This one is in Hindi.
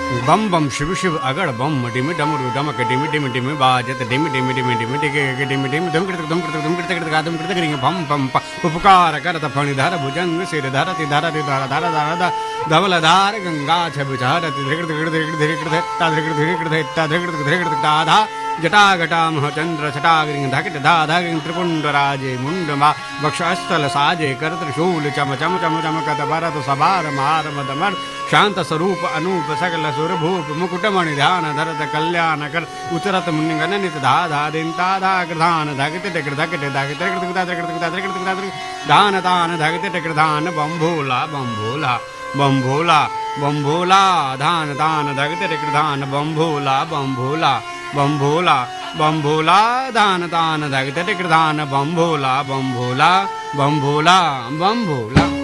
बम बम शिव शिव अगड़ बम डिमि डमरू डमक डिमि डिमि डिमि बाजत डिमि डिमि डिमि डिमि डिगे डिमि डिमि धम कृत धम कृत धम कृत कृत गादम कृत करिंग भम भम उपकार करत फणिधर भुजंग सिर धरति धरति धर धर धर धवल धार गंगा छबुचारति धृकृत कृत धृकृत ता धृकृत धृकृत ता धृकृत धृकृत ताधा जटाघटा महचंद्र छटाग्रिंग धकिट धा धाग्रिंग त्रिपुंड राजे मुंडमा वक्षस्थल साजे कर त्रिशूल चम चम चम चमकत भरत सभार महार मदमर शांत स्वरूप अनूप सकल सुरभूप मुकुटमणि ध्यान धरत कल्याण कर उतरत मुनिगणनित धा धा दिन ता धा ग्रधान धकित टिकर धकिट धकित धान तान धकित टिकर धान बम्भोला बम्भोला बम्भोला बम्भोला धान तान धकित टिकर धान बम्भोला बम्भोला बम्भोला बम्भोला धान तान धकित टिकर धान बम्भोला बम्भोला बम्भोला बम्भोला।